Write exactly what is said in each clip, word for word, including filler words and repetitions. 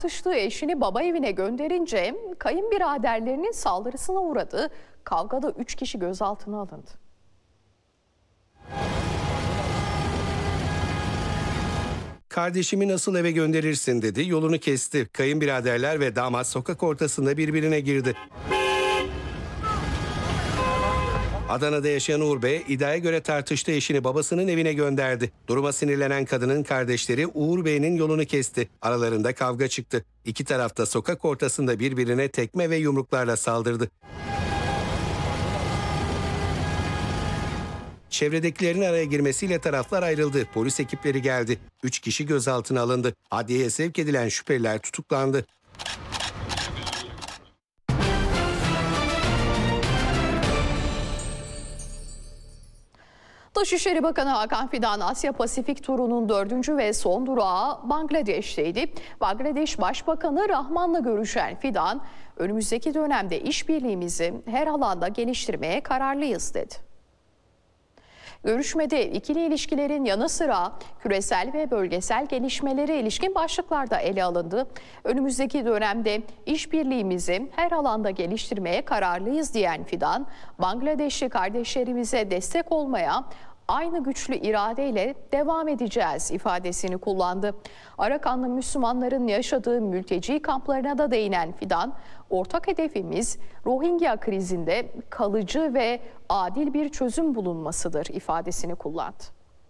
Tartıştığı eşini baba evine gönderince kayınbiraderlerinin saldırısına uğradı. Kavgada üç kişi gözaltına alındı. Kardeşimi nasıl eve gönderirsin dedi, yolunu kesti. Kayınbiraderler ve damat sokak ortasında birbirine girdi. Adana'da yaşayan Uğur Bey, iddiaya göre tartıştığı eşini babasının evine gönderdi. Duruma sinirlenen kadının kardeşleri Uğur Bey'in yolunu kesti. Aralarında kavga çıktı. İki taraf da sokak ortasında birbirine tekme ve yumruklarla saldırdı. Çevredekilerin araya girmesiyle taraflar ayrıldı. Polis ekipleri geldi. Üç kişi gözaltına alındı. Adliyeye sevk edilen şüpheliler tutuklandı. Dışişleri Bakanı Hakan Fidan, Asya Pasifik turunun dördüncü ve son durağı Bangladeş'teydi. Bangladeş Başbakanı Rahman'la görüşen Fidan, önümüzdeki dönemde işbirliğimizi her alanda geliştirmeye kararlıyız dedi. Görüşmede ikili ilişkilerin yanı sıra küresel ve bölgesel gelişmelere ilişkin başlıklar da ele alındı. Önümüzdeki dönemde işbirliğimizi her alanda geliştirmeye kararlıyız diyen Fidan, Bangladeşli kardeşlerimize destek olmaya aynı güçlü iradeyle devam edeceğiz ifadesini kullandı. Arakanlı Müslümanların yaşadığı mülteci kamplarına da değinen Fidan, ortak hedefimiz Rohingya krizinde kalıcı ve adil bir çözüm bulunmasıdır ifadesini kullandı.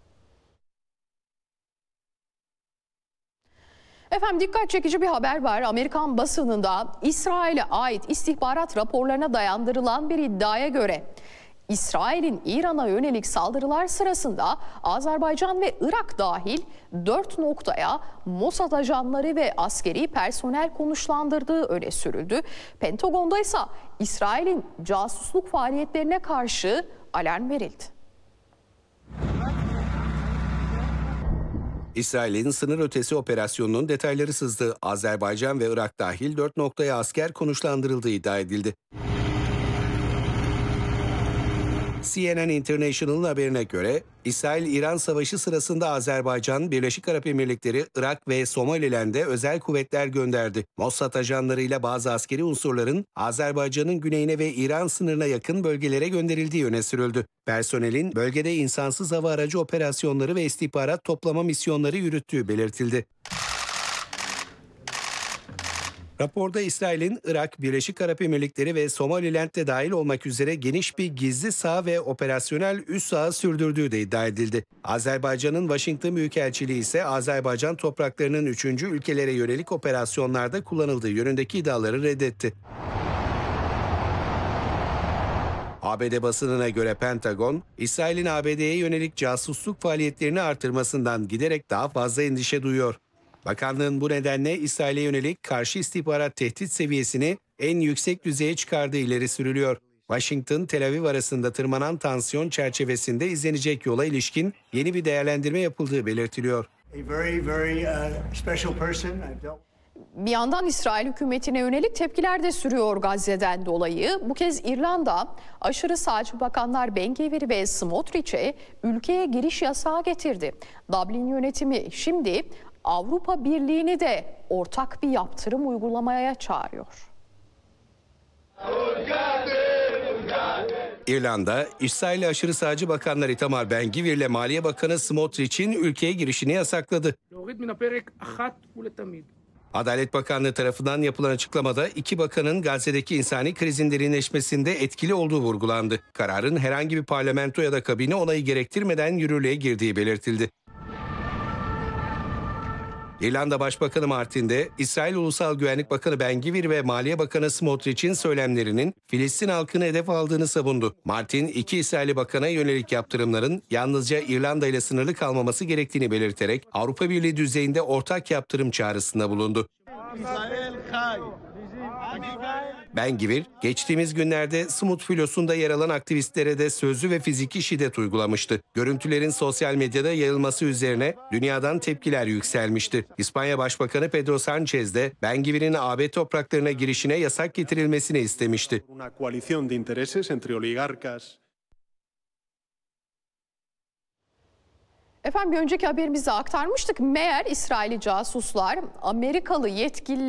Efendim, dikkat çekici bir haber var. Amerikan basınında İsrail'e ait istihbarat raporlarına dayandırılan bir iddiaya göre İsrail'in İran'a yönelik saldırılar sırasında Azerbaycan ve Irak dahil dört noktaya Mossad ajanları ve askeri personel konuşlandırdığı öne sürüldü. Pentagon'da ise İsrail'in casusluk faaliyetlerine karşı alarm verildi. İsrail'in sınır ötesi operasyonunun detayları sızdı. Azerbaycan ve Irak dahil dört noktaya asker konuşlandırıldığı iddia edildi. C N N International'ın haberine göre İsrail-İran savaşı sırasında Azerbaycan, Birleşik Arap Emirlikleri, Irak ve Somaliland'e özel kuvvetler gönderdi. Mossad ajanlarıyla bazı askeri unsurların Azerbaycan'ın güneyine ve İran sınırına yakın bölgelere gönderildiği öne sürüldü. Personelin bölgede insansız hava aracı operasyonları ve istihbarat toplama misyonları yürüttüğü belirtildi. Raporda İsrail'in Irak, Birleşik Arap Emirlikleri ve Somaliland'de dahil olmak üzere geniş bir gizli saha ve operasyonel üs saha sürdürdüğü de iddia edildi. Azerbaycan'ın Washington Büyükelçiliği ise Azerbaycan topraklarının üçüncü ülkelere yönelik operasyonlarda kullanıldığı yönündeki iddiaları reddetti. A B D basınına göre Pentagon, İsrail'in A B D'ye yönelik casusluk faaliyetlerini artırmasından giderek daha fazla endişe duyuyor. Bakanlığın bu nedenle İsrail'e yönelik karşı istihbarat tehdit seviyesini en yüksek düzeye çıkardığı ileri sürülüyor. Washington, Tel Aviv arasında tırmanan tansiyon çerçevesinde izlenecek yola ilişkin yeni bir değerlendirme yapıldığı belirtiliyor. Bir yandan İsrail hükümetine yönelik tepkiler de sürüyor Gazze'den dolayı. Bu kez İrlanda, aşırı sağcı bakanlar Ben-Gvir ve Smotrich'e ülkeye giriş yasağı getirdi. Dublin yönetimi şimdi Avrupa Birliği'ni de ortak bir yaptırım uygulamaya çağırıyor. İrlanda, İsrail'e aşırı sağcı bakanlar Itamar Ben-Gvir ile Maliye Bakanı Smotrich'in ülkeye girişini yasakladı. Adalet Bakanlığı tarafından yapılan açıklamada iki bakanın Gazze'deki insani krizin derinleşmesinde etkili olduğu vurgulandı. Kararın herhangi bir parlamento ya da kabine onayı gerektirmeden yürürlüğe girdiği belirtildi. İrlanda Başbakanı Martin de İsrail Ulusal Güvenlik Bakanı Ben-Gvir ve Maliye Bakanı Smotrich'in söylemlerinin Filistin halkını hedef aldığını savundu. Martin, iki İsrail Bakan'a yönelik yaptırımların yalnızca İrlanda ile sınırlı kalmaması gerektiğini belirterek Avrupa Birliği düzeyinde ortak yaptırım çağrısında bulundu. Ben-Gvir, geçtiğimiz günlerde Smut filosunda yer alan aktivistlere de sözlü ve fiziki şiddet uygulamıştı. Görüntülerin sosyal medyada yayılması üzerine dünyadan tepkiler yükselmişti. İspanya Başbakanı Pedro Sánchez de Ben-Gvir'in A B topraklarına girişine yasak getirilmesini istemişti. Efendim, bir önceki haberimizde aktarmıştık. Meğer İsrailli casuslar Amerikalı yetkililer